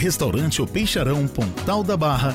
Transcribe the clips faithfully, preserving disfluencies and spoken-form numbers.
Restaurante O Peixarão, Pontal da Barra.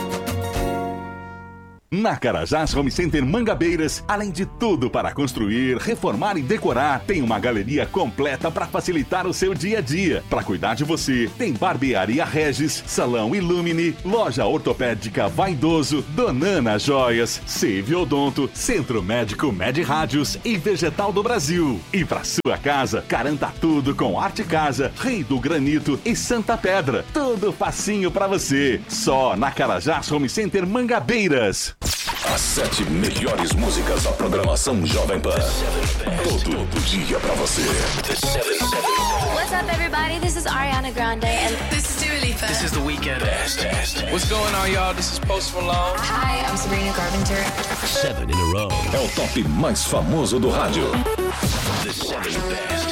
Na Carajás Home Center Mangabeiras, além de tudo para construir, reformar e decorar, tem uma galeria completa para facilitar o seu dia a dia. Para cuidar de você, tem Barbearia Regis, Salão Illumine, Loja Ortopédica Vaidoso, Donana Joias, Save Odonto, Centro Médico Med Rádios e Vegetal do Brasil. E para sua casa, garanta tudo com Arte Casa, Rei do Granito e Santa Pedra. Tudo facinho para você. Só na Carajás Home Center Mangabeiras. As sete melhores músicas da programação Jovem Pan. Todo dia pra você. What's up, everybody? This is Ariana Grande and this is Dua Lipa. This is The Weeknd. What's going on, y'all? This is Post Malone. Hi, I'm Sabrina Carpenter. Seven in a row. É o top mais famoso do rádio. The seven best.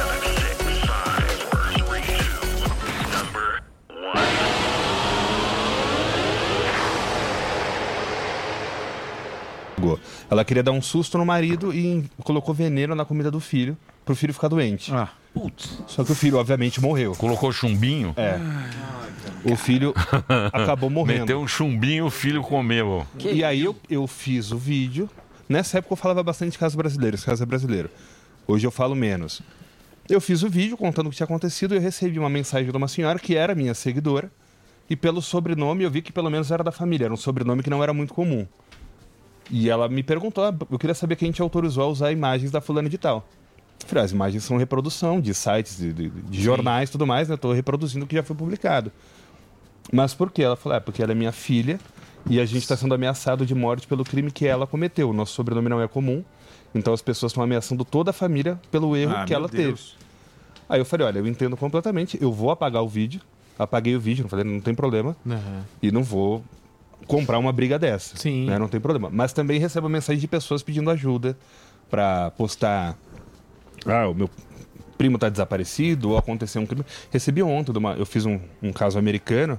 Ela queria dar um susto no marido e colocou veneno na comida do filho, pro filho ficar doente. Ah. Putz. Só que o filho, obviamente, morreu. Colocou chumbinho? É. O filho acabou morrendo. Meteu um chumbinho, o filho comeu. Que e aí eu, eu fiz o vídeo. Nessa época eu falava bastante de casos brasileiros, caso brasileiro. Hoje eu falo menos. Eu fiz o vídeo contando o que tinha acontecido e eu recebi uma mensagem de uma senhora que era minha seguidora. E pelo sobrenome eu vi que pelo menos era da família, era um sobrenome que não era muito comum. E ela me perguntou, ah, eu queria saber quem te autorizou a usar imagens da fulana de tal. Eu falei, as imagens são reprodução de sites, de, de, de jornais e tudo mais, né? Eu tô reproduzindo o que já foi publicado. Mas por quê? Ela falou, é porque ela é minha filha e a gente está sendo ameaçado de morte pelo crime que ela cometeu. O nosso sobrenome não é comum, então as pessoas estão ameaçando toda a família pelo erro ah, que ela Deus. teve. Aí eu falei, olha, eu entendo completamente, eu vou apagar o vídeo. Apaguei o vídeo, não falei, não tem problema. Uhum. E não vou comprar uma briga dessa. Sim. Né? Não tem problema. Mas também recebo mensagem de pessoas pedindo ajuda para postar. Ah, o meu primo tá desaparecido ou aconteceu um crime. Recebi ontem, uma... eu fiz um, um caso americano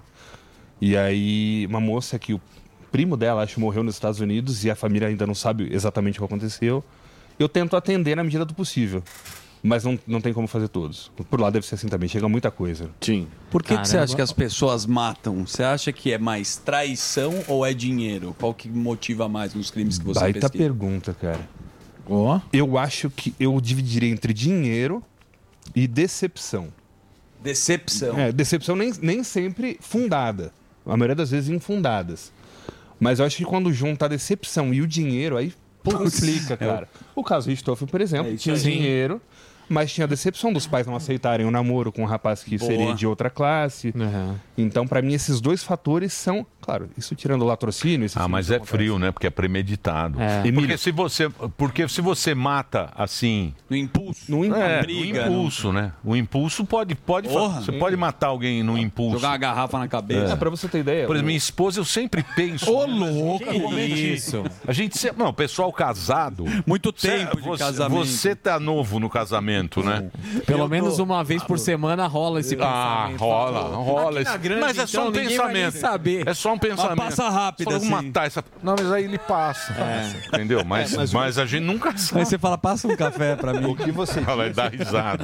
e aí uma moça que o primo dela, acho, morreu nos Estados Unidos e a família ainda não sabe exatamente o que aconteceu. Eu tento atender na medida do possível. Mas não, não tem como fazer todos. Por lá deve ser assim também, chega muita coisa. Sim. Por que, que você acha que as pessoas matam? Você acha que é mais traição ou é dinheiro? Qual que motiva mais nos crimes que você Baita pesquisa? pergunta, cara. Oh. Eu acho que eu dividiria entre dinheiro e decepção. Decepção? É, decepção nem, nem sempre fundada. A maioria das vezes infundadas. Mas eu acho que quando junta a decepção e o dinheiro, aí complica, cara. É o... o caso Richthofen, por exemplo, é tinha sim. dinheiro, mas tinha a decepção dos pais não aceitarem o namoro com um rapaz que Boa. seria de outra classe. Uhum. Então, pra mim, esses dois fatores são... Claro, isso tirando o latrocínio... Ah, mas é acontece. frio, né? Porque é premeditado. É. Porque, se você, porque se você mata, assim... No impulso. No, in... é, briga, no impulso, não... né? O impulso pode... pode Porra, você sim. pode matar alguém no impulso. Jogar uma garrafa na cabeça. É. É, pra você ter ideia... Por exemplo, o... minha esposa, eu sempre penso... Ô, louco! Isso. A gente... Se... Não, o pessoal casado... Muito tempo você, de você, casamento. Você tá novo no casamento, né? Pelo eu menos tô... uma vez por semana rola esse ah, pensamento. Ah, rola, rola. Esse... Grande, mas é só então, um pensamento. Saber. É só um pensamento. Mas passa rápido Fala, assim. matar essa... Não, mas aí ele passa. É. Entendeu? Mas, é, mas, mas a gente nunca sabe. Aí você fala, passa um café pra mim. O que você fala e dá risada.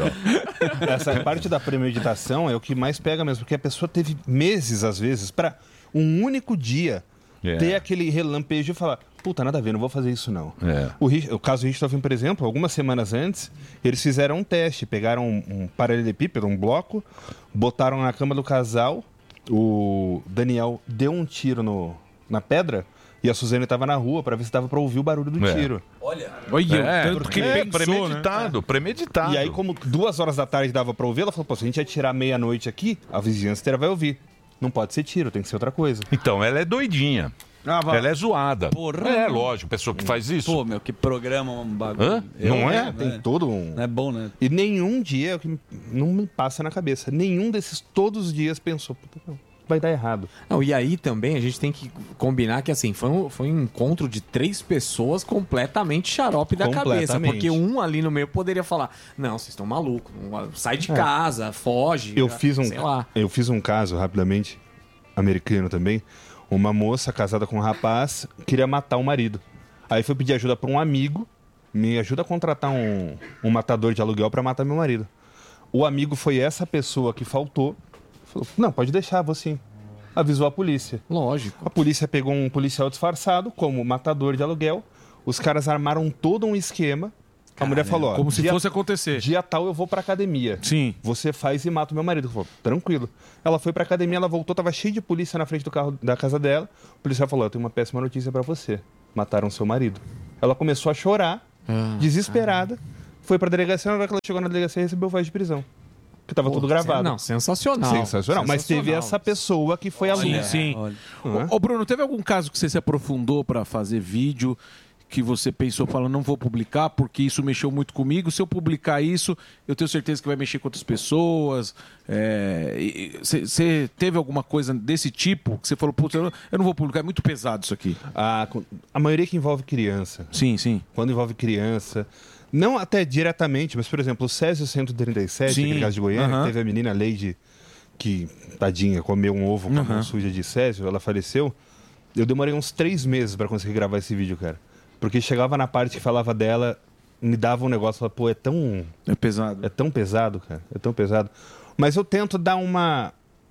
Essa parte da premeditação é o que mais pega mesmo, porque a pessoa teve meses, às vezes, pra um único dia yeah. ter aquele relampejo e falar... Puta, nada a ver, não vou fazer isso não. É. O, o caso Richthofen, por exemplo, algumas semanas antes, eles fizeram um teste, pegaram um, um paralelepípedo, um bloco, botaram na cama do casal, o Daniel deu um tiro no, na pedra e a Suzane estava na rua para ver se dava para ouvir o barulho do é. tiro. Olha, Olha é, porque é, pensou, premeditado, né? premeditado. E aí, como duas horas da tarde dava para ouvir, ela falou, pô, se a gente atirar meia-noite aqui, a vizinhança inteira vai ouvir. Não pode ser tiro, tem que ser outra coisa. Então, ela é doidinha. Ah, ela é zoada. Porra, é, lógico, pessoa que faz isso. Pô, meu, que programa, um bagulho. Hã? Não é? é? Tem é. todo um... Não é bom, né? E nenhum dia, não me passa na cabeça, nenhum desses todos os dias pensou, vai dar errado. Não, e aí também a gente tem que combinar que assim, foi um, foi um encontro de três pessoas completamente xarope da cabeça. Porque um ali no meio poderia falar, não, vocês estão malucos, sai de é. casa, foge. Eu fiz um, sei lá. Eu fiz um caso, rapidamente, americano também. Uma moça casada com um rapaz queria matar o marido. Aí foi pedir ajuda para um amigo, me ajuda a contratar um, um matador de aluguel para matar meu marido. O amigo foi essa pessoa que faltou. Falou, não, pode deixar, vou sim. Avisou a polícia. Lógico. A polícia pegou um policial disfarçado como matador de aluguel. Os caras armaram todo um esquema. A Cara, mulher falou, ó, como se dia, fosse acontecer. Dia tal eu vou pra academia. Sim. Você faz e mata o meu marido. Falou, tranquilo. Ela foi pra academia, ela voltou, tava cheio de polícia na frente do carro da casa dela. O policial falou, eu tenho uma péssima notícia pra você. Mataram seu marido. Ela começou a chorar, ah, desesperada. Ah. Foi pra delegacia, na hora que ela chegou na delegacia, recebeu voz de prisão. Que tava Pô, tudo gravado. Não, sensacional. sensacional. Sensacional. Mas teve essa pessoa que foi a Sim, sim. Ô, ô, Bruno, teve algum caso que você se aprofundou pra fazer vídeo, que você pensou, falando, não vou publicar porque isso mexeu muito comigo. Se eu publicar isso, eu tenho certeza que vai mexer com outras pessoas. Você é... teve alguma coisa desse tipo que você falou, putz, eu não vou publicar, é muito pesado isso aqui? A, a maioria que envolve criança. Sim, sim. Quando envolve criança... Não até diretamente, mas, por exemplo, o Césio cento e trinta e sete, aquele caso de Goiânia, uh-huh. teve a menina Leide, que, tadinha, comeu um ovo com a mão suja de Césio, ela faleceu. Eu demorei uns três meses para conseguir gravar esse vídeo, cara. Porque chegava na parte que falava dela, me dava um negócio, falava, pô, é tão... É pesado. É tão pesado, cara, é tão pesado. Mas eu tento dar uma...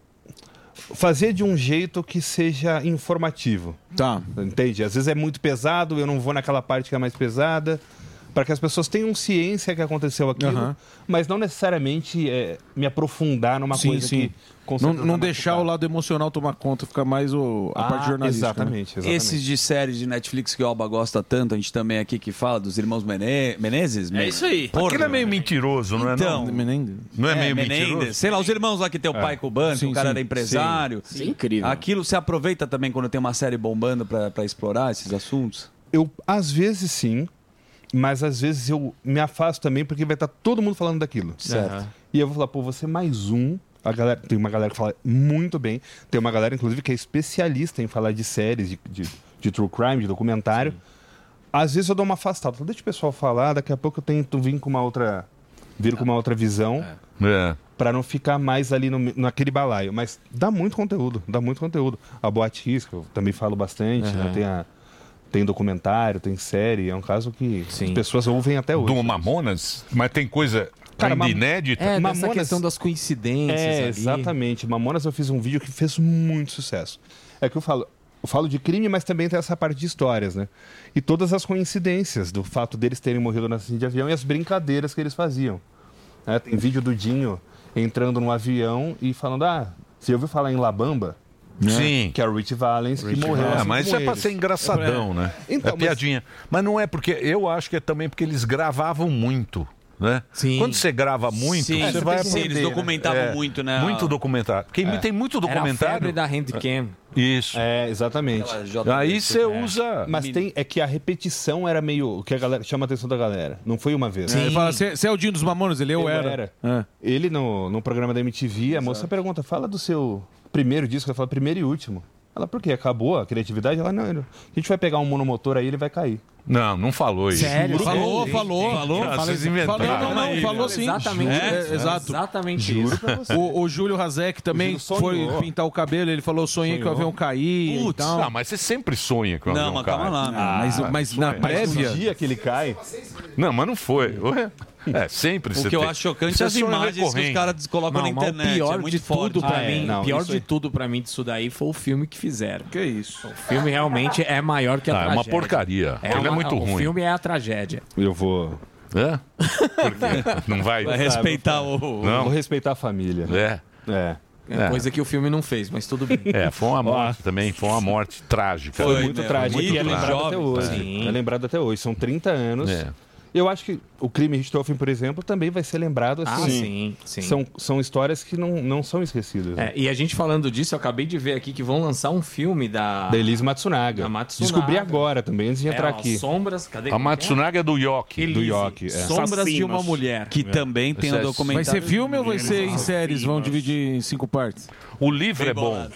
Fazer de um jeito que seja informativo. Tá. Entende? Às vezes é muito pesado, eu não vou naquela parte que é mais pesada... Para que as pessoas tenham ciência que aconteceu aquilo, uhum. mas não necessariamente é, me aprofundar numa sim, coisa sim. que... Não, não deixar o lado emocional tomar conta, ficar mais o, a ah, parte jornalística. Exatamente, né? exatamente. Esses de séries de Netflix que o Alba gosta tanto, a gente também aqui que fala dos irmãos Mene... Menezes? É isso aí. Porra, Aquilo é meio mentiroso, não é? Então, não? Menendez. Não é, é meio Menendez. mentiroso? Sei lá, os irmãos lá que tem o pai é. com o banco, sim, o cara sim. era empresário. Sim. Sim, incrível. Aquilo você aproveita também quando tem uma série bombando para explorar esses assuntos? Eu, às vezes, sim. Mas às vezes eu me afasto também porque vai estar todo mundo falando daquilo. Certo. Uhum. E eu vou falar, pô, você mais um. A galera, tem uma galera que fala muito bem. Tem uma galera, inclusive, que é especialista em falar de séries, de, de, de true crime, de documentário. Sim. Às vezes eu dou uma afastada. Deixa o pessoal falar, daqui a pouco eu tento vir com uma outra, vir com uma outra visão. É. Para não ficar mais ali no, naquele balaio. Mas dá muito conteúdo, dá muito conteúdo. A Boate, que eu também falo bastante, uhum. né? Tem a... Tem documentário, tem série, é um caso que Sim. as pessoas ouvem até hoje. Do Mamonas? Mas tem coisa Cara, ainda inédita? É, Mamonas... essa questão das coincidências É, ali. exatamente. Mamonas eu fiz um vídeo que fez muito sucesso. É que eu falo, eu falo de crime, mas também tem essa parte de histórias, né? E todas as coincidências do fato deles terem morrido no acidente de avião e as brincadeiras que eles faziam. É, tem vídeo do Dinho entrando no avião e falando, ah, você ouviu falar em La Bamba? Né? Sim. Que é o Rich Valens que Rich morreu. É, assim mas isso é pra ser engraçadão, é. né? Então, é piadinha. Mas... mas não é porque... Eu acho que é também porque eles gravavam muito, né? Sim. Quando você grava muito, sim, você vai aprender. Sim, eles documentavam é, muito, né? Muito documentário. Porque é. tem muito documentário... Era a febre da handcam. Isso. É, exatamente. Aí você é. usa... Mas tem, é que a repetição era meio... O que a galera chama a atenção da galera. Não foi uma vez. Sim. Ele fala, você é o Dinho dos Mamonas? Ele eu, eu era. era. É. Ele, no, no programa da M T V, Exato. a moça pergunta, fala do seu primeiro disco. Ela fala, primeiro e último. Ela, por quê? Acabou a criatividade? Ela, não, a gente vai pegar um monomotor aí, ele vai cair. Não, não falou isso. Sério? Falou, Sério? falou. Falou, falou. Vocês inventaram. Falou, não, não, falou sim. Exatamente é, isso. Exato. Exatamente Juro isso. pra você. O, o Júlio Hazek também foi pintar o cabelo, ele falou, sonhei Sonhou. que o avião cair Putz, e tal. Não, mas você sempre sonha que o avião Não, mas cai. calma lá. Ah, mas mas na prévia... No dia que ele cai... Não, mas não foi. Ué? É, sempre O que você eu tem. acho chocante é as imagens que os caras colocam não, na internet. O pior é muito de forte. tudo pra Ah, é, mim, não, pior isso de aí. tudo pra mim disso daí foi o filme que fizeram. Que isso? O filme realmente é maior que a Ah, é tragédia. uma porcaria. É Ele uma, é muito o ruim. O filme é a tragédia. Eu vou... É? Por quê? Não vai... Vai respeitar o... Não. Vou respeitar a família. É. É. É. Coisa que o filme não fez, mas tudo bem. É, foi uma morte também, foi uma morte trágica. Foi muito né? trágico. Muito E é lembrado jovem. até hoje. Sim. É lembrado até hoje. São trinta anos. É. Eu acho que o crime Richthofen, por exemplo, também vai ser lembrado assim. Ah, sim, sim. São, são histórias que não, não são esquecidas. Né? É, e a gente falando disso, eu acabei de ver aqui que vão lançar um filme da... Da Elise Matsunaga. Da Matsunaga. Descobri agora também, antes de entrar é, aqui. Sombras, cadê? A Matsunaga é do Yoki. Elise, do Yoki, é. Sombras Assassinos. de uma mulher. Que também tem um Vai documentário. Vai ser filme ou vai ser em séries? Vão dividir em cinco partes? O livro é bom.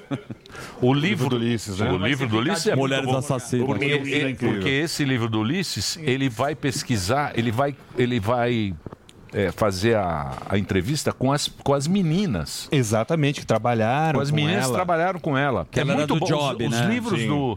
O livro do Ulisses, né? O livro do Ulisses é Mulheres muito bom. Assassinas. Porque, ele- porque esse livro do Ulisses, ele vai pesquisar, ele vai, ele vai é, fazer a, a entrevista com as, com as meninas. Exatamente, que trabalharam Com as com meninas que ela. trabalharam com ela. Que é ela era muito do bom. Job, os, né? os livros Sim. do,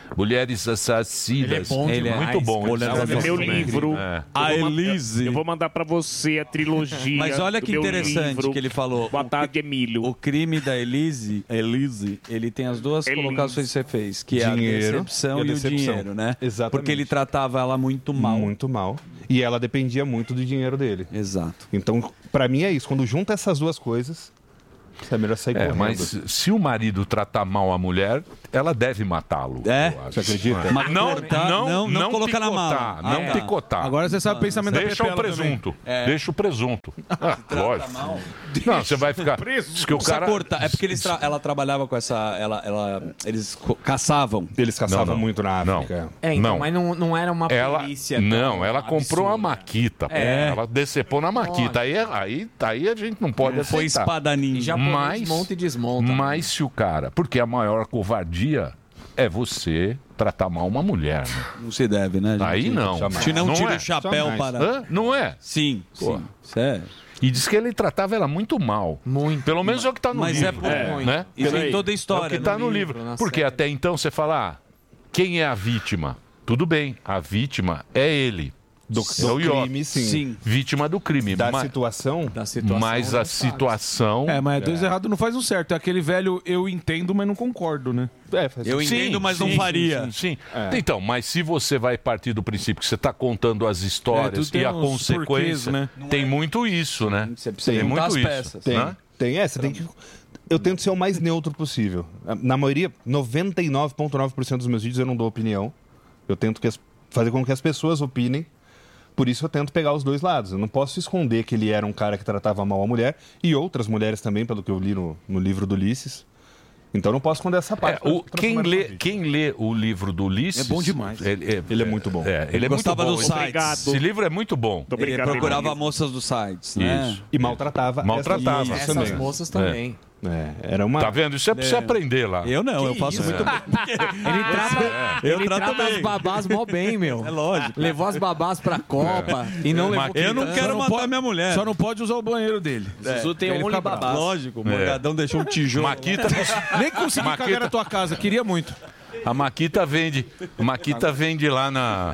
Mulheres Assassinas. Ele é bom Ele é demais, muito bom. cara. Ele É é meu livro. É. A Elise. Eu vou mandar pra você a trilogia. Mas olha do que meu interessante livro. que ele falou. Boa tarde, Emílio. O crime da Elise, Elise, ele tem as duas Elise. colocações que você fez, que é Dinheiro a decepção e a e, decepção. o dinheiro, né? Exatamente. Porque ele tratava ela muito mal. Muito mal. E ela dependia muito do dinheiro dele. Exato. Então, pra mim é isso. Quando junta essas duas coisas, é melhor sair É, correndo. mas se o marido tratar mal a mulher, ela deve matá-lo. É? eu acho. Você acredita? Mas Não, cortar, não, não, não colocar na picotar, mala. Não Ah, tá. picotar. Agora você sabe o pensamento da Deixa o Pepela presunto. também. É. Deixa o presunto. Ah, lógico. Não, você vai ficar. Diz que o Precisa cara. cortar. É porque eles tra- ela trabalhava com essa. Ela, ela, eles co- caçavam. Eles caçavam Não, não. muito na Não. África. É, então, Não. mas não, não era uma Ela, polícia. não, tão ela comprou absurda. a maquita. pô. É. Ela decepou na maquita. Aí, aí, aí a gente não pode Foi aceitar. espadaninho. E já Mas- desmonta e desmonta. Mas se o cara. Porque a maior covardia é você tratar mal uma mulher. Né? Não se deve, né? gente? Aí não. A gente não, Não tira é. o chapéu Jamais. para. Hã? Não é? Sim, Pô. sim. Isso é. E diz que ele tratava ela muito mal. Muito. Pelo menos é o que está no Mas livro. é por- né? Isso Peraí. em toda a É o história. que está no livro, livro. na Porque série. até então você fala, ah, quem é a vítima? Tudo bem, a vítima é ele. Do, É do o Iota. crime, sim. Sim. Vítima do crime. Da Ma- situação, Da situação. mas a não sabe. situação... É, mas dois errados não faz um certo. É aquele velho eu entendo, mas não concordo, né? é, faz Eu entendo, mas não sim, faria. Sim, sim. É. Então, mas se você vai partir do princípio que você está contando as É, histórias tudo tem e a uns consequência, porquês, né? tem muito isso, né? Você precisa Tem juntar muito as isso. peças. Tem, Né? tem. É, você tem que... Eu tento ser o mais neutro possível. Na maioria, noventa e nove vírgula nove por cento dos meus vídeos eu não dou opinião. Eu tento que as- fazer com que as pessoas opinem. Por isso eu tento pegar os dois lados. Eu não posso esconder que ele era um cara que tratava mal a mulher e outras mulheres também, pelo que eu li no, no livro do Ulisses. Então eu não posso esconder essa É, parte. o- pra quem, transformar no lê, vídeo. quem lê o livro do Ulisses... É bom demais. Ele é, Ele é muito bom. É, ele é Gostava muito bom. dos Esse- sites. Obrigado. Esse livro é muito bom. Muito Ele obrigado, procurava Emílio. moças dos sites, né? Isso. E maltratava. Maltratava. essas Essas também. moças também. É, era uma... Tá vendo? Isso é pra você aprender lá. Eu não, eu faço muito bem. Ele trata, Eu ele trato trata bem. as babás mó bem, meu. É lógico. Levou as babás pra Copa e não levou Eu não criança. quero não matar pode- minha mulher. Só não pode usar o banheiro dele. Zuzu tem um fica bravo. Lógico, o Morgadão deixou um tijolo. Maquita, Nem consegui Maquita- cagar na tua casa, queria muito. a Maquita vende. A Maquita vende lá na,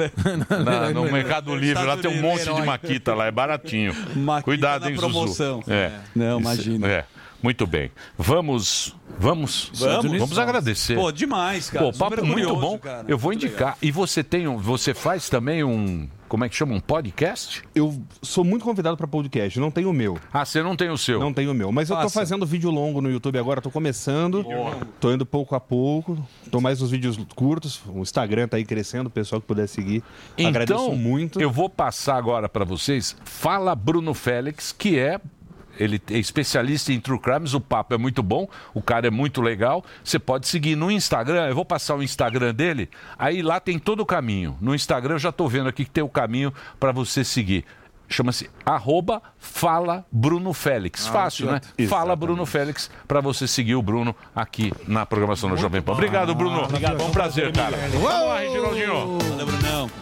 na- no Mercado Livre. Lá tem um monte de Maquita lá, é baratinho. Maquita Cuidado, na hein, promoção. Zuzu. É. Não, Isso- imagina. É. Muito bem. Vamos. Vamos. Vamos. Vamos agradecer. Pô, demais, cara. Pô, papo Super muito curioso, bom. cara. Eu vou Muito indicar. E você tem um, você faz também um, como é que chama, um podcast? Eu sou muito convidado para podcast, não tenho o meu. Ah, você não tem o seu? Não tenho o meu. Mas eu tô Faça. fazendo vídeo longo no YouTube agora, tô começando. Tô indo pouco a pouco. Tô mais nos vídeos curtos. O Instagram tá aí crescendo, o pessoal que puder seguir. Agradeço Então, muito. eu vou passar agora para vocês. Fala Bruno Félix, que é ele é especialista em true crimes, o papo é muito bom, o cara é muito legal. Você pode seguir no Instagram, eu vou passar o Instagram dele, aí lá tem todo o caminho. No Instagram eu já estou vendo aqui que tem o caminho para você seguir. Chama-se arroba Fala Bruno Félix. Ah, Fácil, né? exatamente. Fala Bruno Félix, para você seguir o Bruno aqui na programação do Jovem Pan. Obrigado, Bruno. Foi um prazer, cara. Vamos lá, Reginaldinho. Valeu, Brunão.